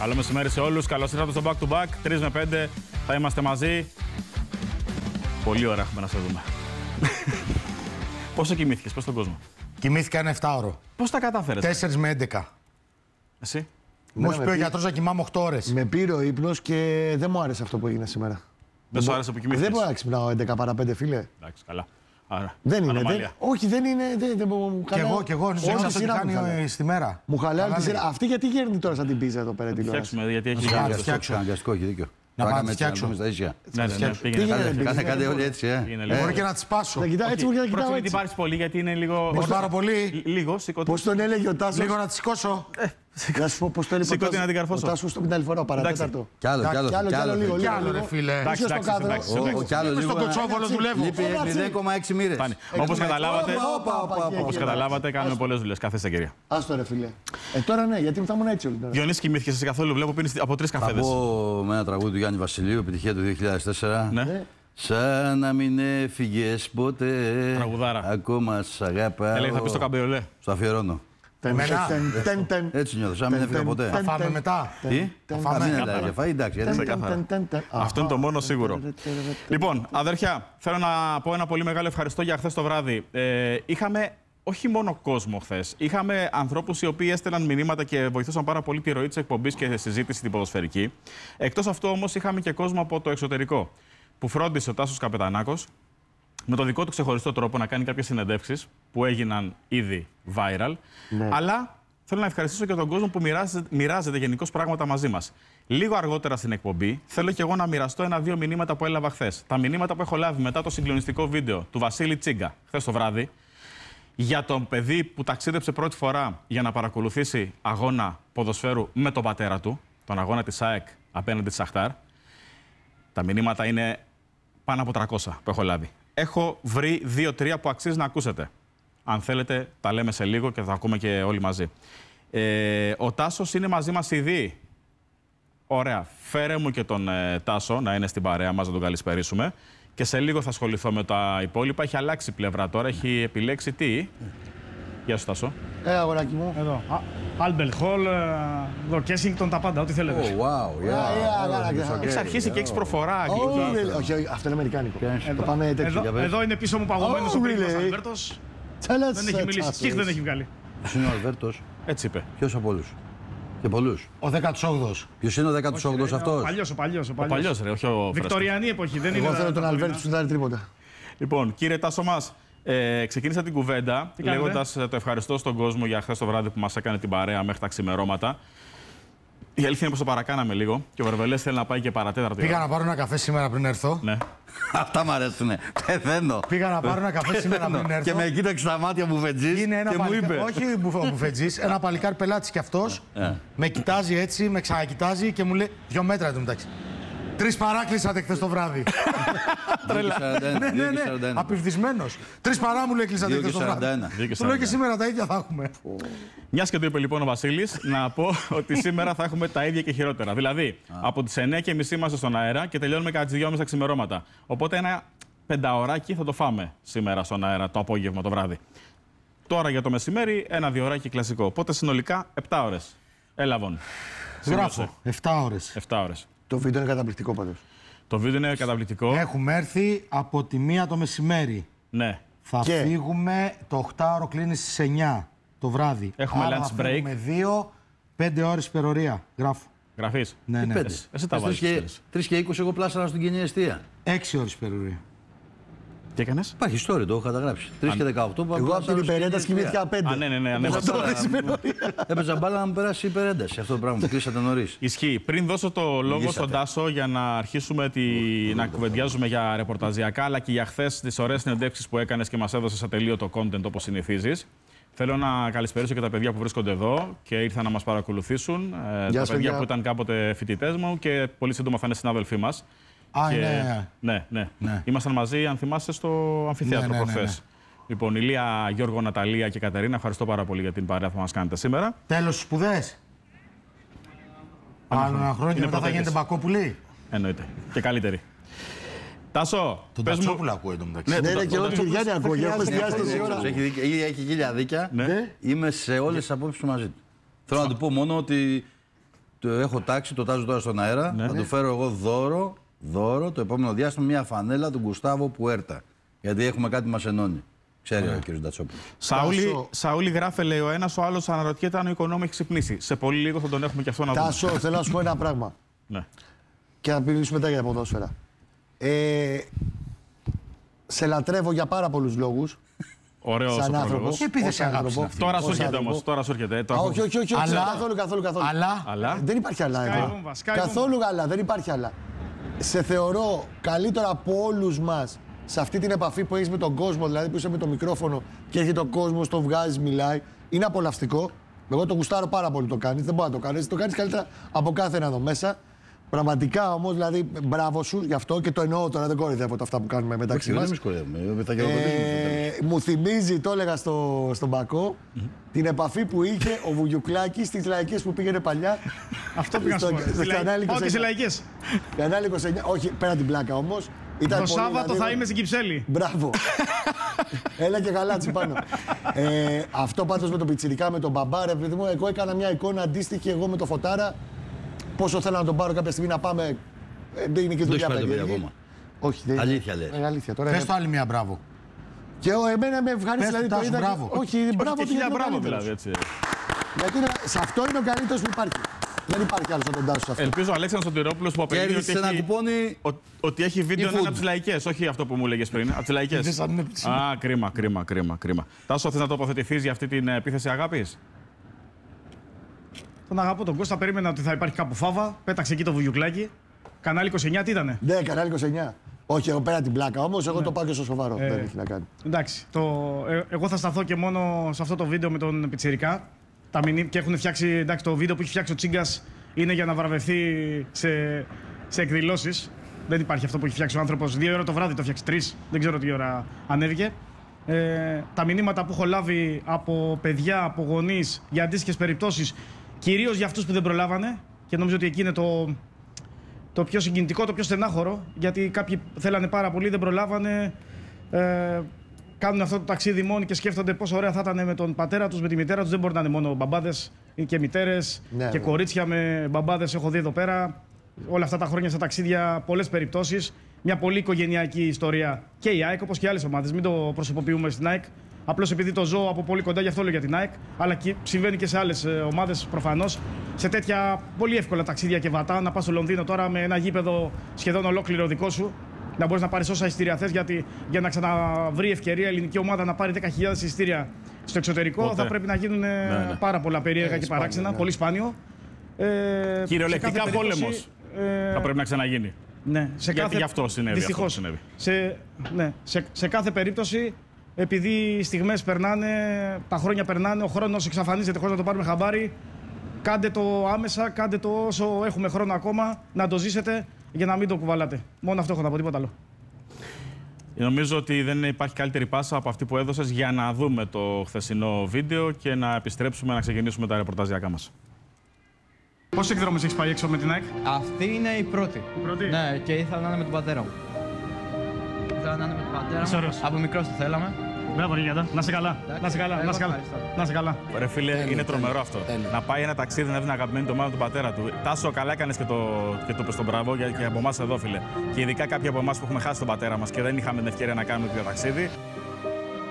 Καλό μεσημέρι σε όλους. Καλώς ήρθατε στο Back to Back. 3 με 5 θα είμαστε μαζί. Πολύ ώρα έχουμε να σε δούμε. Πόσο κοιμήθηκες, πες στον κόσμο? Κοιμήθηκα ένα 7ωρο. Πώς τα κατάφερες? 4 με 11. Εσύ? Μου έχει πει ο γιατρός να κοιμάμαι 8 ώρες. Με πήρε ο ύπνος και δεν μου άρεσε αυτό που έγινε σήμερα. Δεν σου άρεσε που κοιμήθηκες? Δεν μπορώ να ξυπνάω 11 παρά 5, φίλε. Εντάξει, καλά. Άρα, Δεν είναι. ανομαλία. Όχι, δεν είναι. Δεν μου Κι εγώ, όλη νόμιζα τη το σειρά μου χαλάει. κάνει στη μέρα. Μου χαλάει όλη τη Καλά, σειρά. Αυτή γιατί γέρνει τώρα σαν την πίζα εδώ πέρα τηλεόραση? Φτιάξουμε, γιατί έχει Να γύρω. φτιάξω. Αναγκαστικό, έχει δίκιο. Να πάω να Πάμε τις έτσι, φτιάξω. να δούμε στα ίσια. Ναι, πήγαινε. Κάνε όλοι έτσι, Πήγαινε λίγο. Μπορεί και να τις πάσω. Να κοιτάω έτσι, μου να κοιτάω Πρώτον, μην την έτσι. πάρεις πολύ, γιατί είναι λίγο. Πώς πάρω πολύ. Λίγο, σηκώ. Πώς τον έλεγε ο Τάσος? Λίγο να τις σηκώσω. Να σου πω πώς το έλεγε ο Σηκώ την να την Τάσος. καρφώσω. Ο Τάσος την άλλη φορά, ο παρατέταρτο. Κι άλλο, Κι άλλο, λίγο. Κι άλλο, ρε φίλε. Εντάξει, Είσαι στο κάδρο. εντάξει. Κι άλλο Είμαι λίγο. στον Κοτσόβολο δουλεύω. Λείπει 0,6 μοίρες. Όπως καταλάβατε, Όπα, όπως καταλάβατε, κάνουμε πολλές δουλειές. Καθίστε, κυρία. Άστο ρε φίλε. Τώρα ναι, γιατί θα ήμουν έτσι όλη την ώρα. Διονύση, κοιμήθηκες εσύ καθόλου? Βλέπω πίνεις από 3 Θα καφέδες. πω με ένα τραγούδι του Γιάννη Βασιλείου, επιτυχία του 2004. Ναι. Σαν να μην έφυγες ποτέ. Τραγουδάρα. Ακόμα σ' αγαπάω. Έλεγε θα πεις το καμπριολέ. Στο αφιερώνω. Εμένα. Έτσι νιώθω, σαν να μην έφυγα ποτέ. Θα φάμε μετά. Τι? φάμε. Δεν είναι για φάει, εντάξει. Αυτό είναι το μόνο σίγουρο. Λοιπόν, αδέρφια, θέλω να πω ένα πολύ μεγάλο ευχαριστώ για χθες το βράδυ. Είχαμε όχι μόνο κόσμο χθες. Είχαμε ανθρώπους οι οποίοι έστελναν μηνύματα και βοηθούσαν πάρα πολύ τη ροή της εκπομπής και τη συζήτηση την ποδοσφαιρική. Εκτός αυτού όμως είχαμε και κόσμο από το εξωτερικό που φρόντισε ο Τάσος Καπετανάκος με το δικό του ξεχωριστό τρόπο να κάνει κάποιες συνεντεύξεις που έγιναν ήδη viral. Ναι. Αλλά θέλω να ευχαριστήσω και τον κόσμο που μοιράζεται γενικώς πράγματα μαζί μας. Λίγο αργότερα στην εκπομπή, θέλω και εγώ να μοιραστώ ένα-δύο μηνύματα που έλαβα χθες. Τα μηνύματα που έχω λάβει μετά το συγκλονιστικό βίντεο του Βασίλη Τσίγκα χθες το βράδυ για τον παιδί που ταξίδεψε πρώτη φορά για να παρακολουθήσει αγώνα ποδοσφαίρου με τον πατέρα του, τον αγώνα της ΑΕΚ απέναντι της Σαχτάρ. Τα μηνύματα είναι πάνω από 300 που έχω λάβει. Έχω βρει 2-3 που αξίζει να ακούσετε. Αν θέλετε, τα λέμε σε λίγο και θα τα ακούμε και όλοι μαζί. Ο Τάσος είναι μαζί μας ήδη. Ωραία. Φέρε μου και τον Τάσο να είναι στην παρέα μας, να τον καλησπερίσουμε. Και σε λίγο θα ασχοληθώ με τα υπόλοιπα. Έχει αλλάξει πλευρά τώρα. Έχει επιλέξει τι. Γεια σου, Τάσο. Αγοράκι μου. Εδώ. Άλμπελ Χολ, εδώ Κέσινγκτον, τα πάντα, ό,τι θέλετε. Έχεις αρχίσει και έχεις προφορά αγγλική. Όχι, αυτό είναι αμερικάνικο. Το πάμε τέτοιο. Εδώ είναι πίσω μου παγωμένος ο Πρίγκος Αλβέρτος. Δεν έχει μιλήσει. Κιχ δεν έχει βγάλει. Ποιος είναι ο Αλβέρτος? Έτσι είπε. Ποιος από όλους? Και πολλούς. Ο 18ος. Ποιος είναι ο 18ος αυτός? Ο παλιός. Ο παλιός, ρε, όχι ο φρέσκος. Βικτοριανή εποχή, δεν είναι. Εγώ θέλω τον Αλβέρτο που δεν δίνει τίποτα. Λοιπόν, κύριε Τάσο μας, ξεκίνησα την κουβέντα λέγοντας το ευχαριστώ στον κόσμο για χθες το βράδυ που μας έκανε την παρέα μέχρι τα ξημερώματα. Η αλήθεια είναι πως το παρακάναμε λίγο και ο Βερβελές θέλει να πάει και παρατέταρτο. Πήγα να πάρω ένα καφέ σήμερα πριν έρθω. Ναι. Αυτά μ' αρέσουνε. Πεθαίνω. Πήγα να πάρω ένα καφέ σήμερα πριν έρθω. Και με κοίταξε στα μάτια μου φετζής Είναι ένα και μου παλικάρι, είπε. όχι μπουφετζής, ένα παλικάρι πελάτης κι αυτός. Με κοιτάζει έτσι, με ξανακοιτάζει και μου λέει 2 μέτρα εντωμεταξύ. 3 παρά κλείσατε χθες το βράδυ. Ναι. Απειβδισμένος. 3 παρά μου λέει κλείσατε χθες το βράδυ. Του λέω και σήμερα τα ίδια θα έχουμε. Μιας και το είπε λοιπόν ο Βασίλης, να πω ότι σήμερα θα έχουμε τα ίδια και χειρότερα. Δηλαδή, από τις 9:30 είμαστε στον αέρα και τελειώνουμε κατά τις 2:30 τα ξημερώματα. Οπότε ένα 5ωράκι θα το φάμε σήμερα στον αέρα, το απόγευμα, το βράδυ. Τώρα για το μεσημέρι, ένα 2ωράκι κλασικό. Οπότε συνολικά 7 ώρες. Έλα, Βον. Γράφω. 7 ώρες. 7 ώρες. Το βίντεο είναι καταπληκτικό πάντως. Το βίντεο είναι καταπληκτικό. Έχουμε έρθει από τη 1 το μεσημέρι. Ναι. Θα φύγουμε, το 8ωρο κλείνει στις 9 το βράδυ. Έχουμε άρα lunch θα break. φύγουμε 5 ώρες υπερορία. Γράφω. Γραφείς. Ναι. 5. Εσύ τα βάζεις. 3 και 20 εγώ πλάσαρα στην κοινή εστία. 6 ώρες υπερορία. Τι έκανες? Υπάρχει story, το έχω καταγράψει. 3 και 18. Εγώ από την υπερένταση κοιμήθηκα 5. Α, ναι. Έπαιζα μπάλα να μου περάσει η υπερένταση. Αυτό το πράγμα που κλείσατε νωρίς. Ισχύει. Πριν δώσω το λόγο στον Τάσο για να αρχίσουμε να κουβεντιάζουμε για ρεπορταζιακά, αλλά και για χθες τις ωραίες συνεντεύξεις που έκανες και μας έδωσες ατελείωτο content όπως συνηθίζεις. Θέλω να καλησπερίσω και τα παιδιά που βρίσκονται εδώ και ήρθαν να μας παρακολουθήσουν. Τα παιδιά που ήταν κάποτε φοιτητές μου και πολύ σύντομα θα είναι συνάδελφοί μας. Ναι. Ήμασταν μαζί, αν θυμάσαι, στο αμφιθέατρο προχθές. Λοιπόν, Ηλία, Γιώργο, Ναταλία και Κατερίνα, ευχαριστώ πάρα πολύ για την παρέα που μας κάνετε σήμερα. Τέλος στις σπουδές. Άλλο ένα χρόνο και μετά θα γίνετε Μπακόπουλοι. Εννοείται. Και καλύτερη. Τάσο, τον πες μου... Τατσόπουλο ακούω εντωμεταξύ. Ναι, και εγώ Κυριάννη ακούω. Έχουμε εστιάσει τόση ώρα. Έχει χίλια δίκια. Είμαι σε όλες τις απόψεις του μαζί του. Θέλω να του πω μόνο ότι το έχω τάξει, το τάζω τώρα στον αέρα. Ναι. Θα του φέρω εγώ δώρο το επόμενο διάστημα μια φανέλα του Γκουστάβο Πουέρτα. Γιατί έχουμε κάτι που μας ενώνει. Ξέρει ο κ. Ντατσόπουλος. Σαούλη γράφε, λέει ο ένας, ο άλλος αναρωτιέται αν ο Οικονόμου έχει ξυπνήσει. Σε πολύ λίγο θα τον έχουμε και αυτό να δούμε. Τάσο, θέλω να σου πω ένα πράγμα. Ναι. Και να μιλήσουμε μετά για τα ποδόσφαιρα. Σε λατρεύω για πάρα πολλούς λόγους. Ωραίος Σαν ο άνθρωπο. πρόλογος. Τι επίθεση αγάπης είναι αυτή? Τώρα σου Ως έρχεται άνθρωπο. όμως. Τώρα σου έρχεται. Όχι, Αλλά- καθόλου. Αλλά. Δεν υπάρχει άλλα Sky εδώ. Bomba, Sky Καθόλου άλλα, δεν υπάρχει άλλα. Σε θεωρώ καλύτερα από όλους μας σε αυτή την επαφή που έχεις με τον κόσμο, δηλαδή που είσαι με το μικρόφωνο και έχει τον κόσμο, το βγάζεις, μιλάει. Είναι απολαυστικό. Εγώ το γουστάρω πάρα πολύ το κάνεις, δεν μπορεί να το κάνεις. Το κάνεις καλύτερα από κάθε ένα εδώ μέσα. Πραγματικά όμως, δηλαδή, μπράβο σου γι' αυτό και το εννοώ τώρα, δεν κοροϊδεύω τα αυτά που κάνουμε μεταξύ Όχι, μας. δεν με θα χειροκροτήσουμε. Μου θυμίζει, το έλεγα στον Πακό, την επαφή που είχε ο Βουγιουκλάκης στις λαϊκές που πήγαινε παλιά. Αυτό πήγα να σου πω. κανάλι Πάω και 29. σε λαϊκές. Κανάλι 29, όχι πέρα την πλάκα όμως. Το Σάββατο θα είμαι στην Κυψέλη. Μπράβο. Έλα και γαλάτσι πάνω. Αυτό πάντως με τον πιτσιρικά, με τον μπαμπά, ρε παιδί μου, εγώ έκανα μια εικόνα αντίστοιχη εγώ με το Φωτάρα. Πόσο θέλω να τον πάρω κάποια στιγμή να πάμε. Δεν είναι και Δεν δουλειά έχεις πάρει το περίεργη. παιδί ακόμα. Όχι, δεν Αλήθεια λες. Αλήθεια. Τώρα Πες το άλλη μία μπράβο. και εμένα με ευχάρισε, Πες δηλαδή του το Τάσου, είδα. μπράβο. Όχι, μπράβο, Και ότι χίλια είναι ο μπράβο καλύτερος. δηλαδή. Έτσι. Γιατί σε αυτό είναι ο καλύτερος που υπάρχει. Δεν υπάρχει άλλο σαν τον Τάσο σε αυτό. Ελπίζω ο Αλέξανδρος Σωτηρόπουλος που απαιτεί Κέρδισε ένα κουπόνι. ότι έχει βίντεο E-food. είναι από τις λαϊκές, όχι αυτό που μου έλεγες πριν. Από τις λαϊκές. Δεν σαν είναι ψηλό. Α, κρίμα. Τάσο, θες να τοποθετηθείς για αυτή την επίθεση αγάπης? Τον αγαπώ τον Κώστα, περίμενα ότι θα υπάρχει κάπου φάβα. Πέταξε εκεί το βουγιουκλάκι. Κανάλι 29 τι ήτανε? Ναι, κανάλι 29. Όχι, εγώ πέρα την πλάκα όμως, εγώ το πάω και στο σοβαρό. Δεν έχει να κάνει. Εντάξει, εγώ θα σταθώ και μόνο σε αυτό το βίντεο με τον Πιτσιρικά. Και έχουν φτιάξει, εντάξει, το βίντεο που έχει φτιάξει ο Τσίγκας είναι για να βραβευτεί σε εκδηλώσεις. Δεν υπάρχει αυτό που έχει φτιάξει ο άνθρωπος. 2 ώρα το βράδυ το φτιάξει, 3. Δεν ξέρω τι ώρα ανέβηκε. Τα μηνύματα που έχω λάβει από παιδιά, από γονείς για αντίστοιχες περιπτώσεις, κυρίως για αυτούς που δεν προλάβανε, και νομίζω ότι εκεί είναι το πιο συγκινητικό, το πιο στενάχωρο, γιατί κάποιοι θέλανε πάρα πολύ, δεν προλάβανε. Κάνουν αυτό το ταξίδι μόνοι και σκέφτονται πόσο ωραία θα ήταν με τον πατέρα τους, με τη μητέρα τους. Δεν μπορεί να είναι μόνο μπαμπάδες, είναι και μητέρες Ναι, και ναι. κορίτσια με μπαμπάδες. Έχω δει εδώ πέρα όλα αυτά τα χρόνια στα ταξίδια πολλές περιπτώσεις. Μια πολύ οικογενειακή ιστορία και η ΑΕΚ, όπως και άλλες ομάδες. Μην το προσωποποιούμε στην ΑΕΚ. Απλώς επειδή το ζω από πολύ κοντά, γι' αυτό λέω για την ΑΕΚ. Αλλά και συμβαίνει και σε άλλες ομάδες προφανώς. Σε τέτοια πολύ εύκολα ταξίδια και βατά, να πας στο Λονδίνο τώρα με ένα γήπεδο σχεδόν ολόκληρο δικό σου. Να μπορείς να πάρεις όσα εισιτήρια θες, γιατί για να ξαναβρει ευκαιρία η ελληνική ομάδα να πάρει 10.000 εισιτήρια στο εξωτερικό Ποτέ. θα πρέπει να γίνουν πάρα πολλά περίεργα και σπάνιο, παράξενα. ναι. Πολύ σπάνιο. Κυριολεκτικά σε κάθε περίπτωση, πόλεμος. Θα πρέπει να ξαναγίνει. Ναι, σε Γιατί γι' αυτό συνέβη δυστυχώς. αυτό που συνέβη. Σε κάθε περίπτωση, επειδή οι στιγμές περνάνε, τα χρόνια περνάνε, ο χρόνος εξαφανίζεται χωρίς να το πάρουμε χαμπάρι. Κάντε το άμεσα, κάντε το όσο έχουμε χρόνο ακόμα, να το ζήσετε για να μην το κουβαλάτε. Μόνο αυτό έχω να πω, τίποτα άλλο. Νομίζω ότι δεν υπάρχει καλύτερη πάσα από αυτή που έδωσες για να δούμε το χθεσινό βίντεο και να επιστρέψουμε να ξεκινήσουμε τα ρεπορταζιακά μας. Πόσες εκδρόμες έχεις πάει έξω με την ΑΕΚ? Αυτή είναι η πρώτη. Η πρώτη. Ναι, και ήθελα να είναι με τον πατέρα μου. Ήθελα να είναι με τον πατέρα Είσαι μου. ωραίος. Από μικρός το θέλαμε. Μπράβο, ρε Γιάντα. Να σε καλά. Εντάξει, Να σε καλά. εγώ Να σε καλά. ευχαριστώ. Να σε καλά. Ρε φίλε, είναι τρομερό αυτό. τέλεια. Να πάει ένα ταξίδι να δει την αγαπημένη του ομάδα του πατέρα του. Τάσο, καλά έκανε και το πες τον μπράβο και από εμά εδώ, φίλε. Και ειδικά κάποιοι από εμά που έχουμε χάσει τον πατέρα μα και δεν είχαμε την ευκαιρία να κάνουμε τέτοιο ταξίδι.